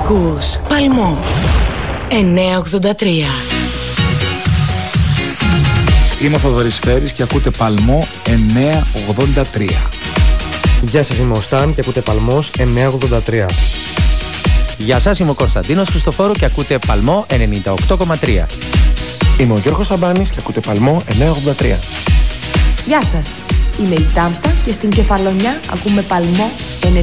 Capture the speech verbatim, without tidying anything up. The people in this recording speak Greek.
Ακούς Παλμό εννιακόσια ογδόντα τρία. Είμαι ο Θοδωρής Φέρης και ακούτε Παλμό εννιακόσια ογδόντα τρία. Γεια σας, είμαι ο Σταν και ακούτε Παλμός εννιακόσια ογδόντα τρία. Γεια σας, είμαι ο Κωνσταντίνος Χριστοφόρου και ακούτε Παλμό ενενήντα οκτώ κόμμα τρία. Είμαι ο Γιώργος Σαμπάνης και ακούτε Παλμό εννιακόσια ογδόντα τρία. Γεια σας, είμαι η Τάμπτα και στην Κεφαλονιά ακούμε Παλμό